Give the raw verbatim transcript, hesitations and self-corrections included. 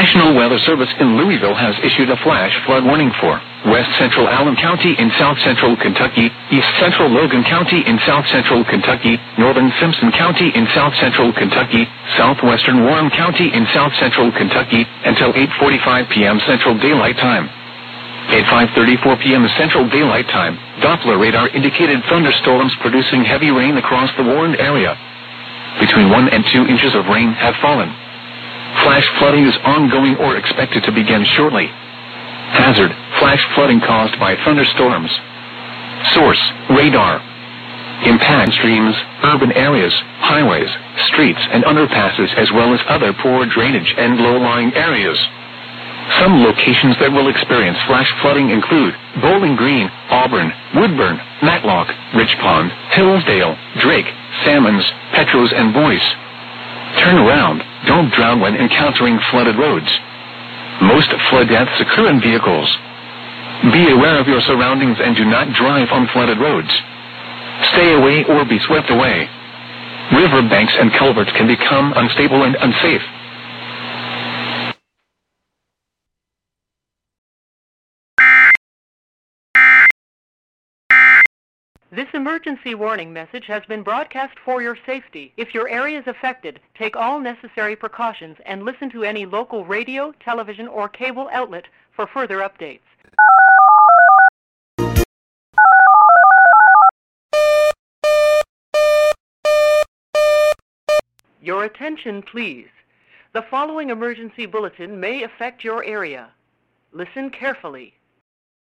National Weather Service in Louisville has issued a flash flood warning for West Central Allen County in South Central Kentucky, East Central Logan County in South Central Kentucky, Northern Simpson County in South Central Kentucky, Southwestern Warren County in South Central Kentucky, until eight forty-five p m Central Daylight Time. At five thirty-four p m Central Daylight Time, Doppler radar indicated thunderstorms producing heavy rain across the warned area. Between one and two inches of rain have fallen. Flash flooding is ongoing or expected to begin shortly. Hazard: flash flooding caused by thunderstorms. Source: radar. Impact: streams, urban areas, highways, streets, and underpasses, as well as other poor drainage and low-lying areas. Some locations that will experience flash flooding include Bowling Green, Auburn, Woodburn, Matlock, Rich Pond, Hillsdale, Drake, Salmons, Petros, and Boyce. Turn around. Don't drown when encountering flooded roads. Most flood deaths occur in vehicles. Be aware of your surroundings and do not drive on flooded roads. Stay away or be swept away. River banks and culverts can become unstable and unsafe. This emergency warning message has been broadcast for your safety. If your area is affected, take all necessary precautions and listen to any local radio, television, or cable outlet for further updates. Your attention, please. The following emergency bulletin may affect your area. Listen carefully.